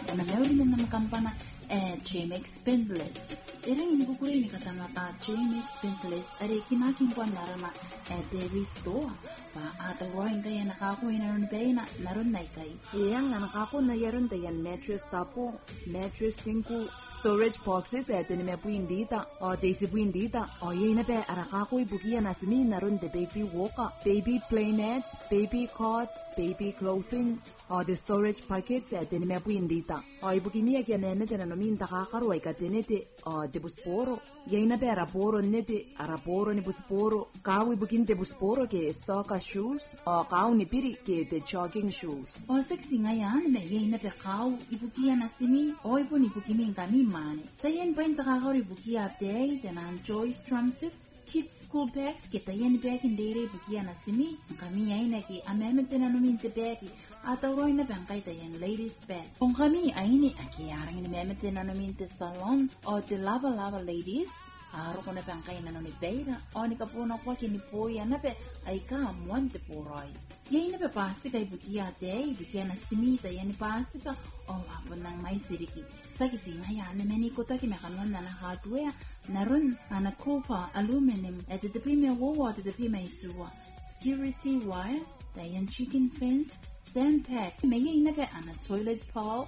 ana meuli men kampana Jamex Spendless. Erang ini bukuri ni kata mata Jamex Spendless are kinaking kwa narana Dairy Store. Pa ata roing kaya nakako inaron bayna naron nai kai. Yang nakako na yaron tayan mattress tapo, mattress tinku, storage boxes ni me puindita, o desi puindita, o yena pe arakako ibukia nasimi naron the baby walker, baby play mats, baby cots, baby clothing, o the storage packets ni me puindita. O ibukimia kia meme tena nomin takakaro ay katenete o de busporo. Yena pe araporo nete araporo ni busporo. Kau ibukin de busporo ke soccer shoes o kau ni piri ke the jogging shoes. O seksi ngayan me yena pe kau ibukia nasimi o ibu ni bukimi kami mani. Tayen pain takakaro ibukia day tenan choice drum sets. Kids school bags kita yan bag indere bukia nasimi kami ay naki ameme tena nomin te bagi atau roy na bangkay tayan ladies bag. Kung kami ay ni aki arang ni meme tena nomin te salon o te lava ladies aro ko na bangkay na nomi beira o ni kapuna ko kini po yan na pe ay ka amuan te po roy. Yay na pe pasti kay bukia day bukia nasimi tayan ni pasti ka o hapon ng may siriki. Sa kising haya na meni ko taki mekanon na hardware naron ana copper aluminum at the pime wawa at the pime isuwa security wire tayan chicken fence sandpack may na pe ana toilet pole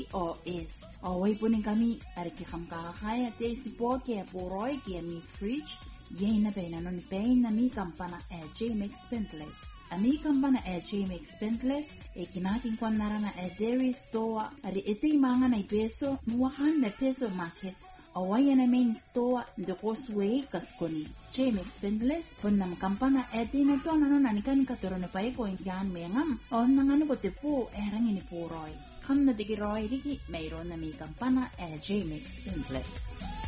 POS away po ning kami ariki kam kakaya te si po ke poroy ke mi fridge yay na pe nanon pe na mi kampana Jamex Spendless. Ami kampana Jamex Spendless kinaking kwan narana dairy store ari iti mga na peso muwahan me peso markets away na main store the Causeway Kaskoni. Jamex Spendless pun nam kampana di na to ano nanikan katoro na pay ko yan mengam o nangano ko tepo erang ini po roy. Kam na digiroy ligi mayroon na mi kampana Jamex Spendless.